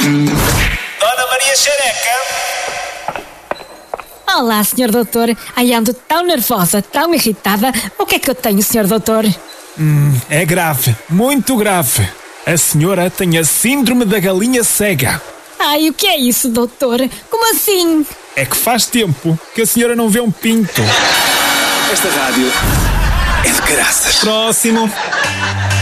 Dona Maria Xereca? Olá, Sr. Doutor. Ai, ando tão nervosa, tão irritada. O que é que eu tenho, Sr. Doutor? É grave, muito grave. A senhora tem a síndrome da galinha cega. Ai, o que é isso, doutor? Como assim? É que faz tempo que a senhora não vê um pinto. Esta rádio é de caraças. Próximo.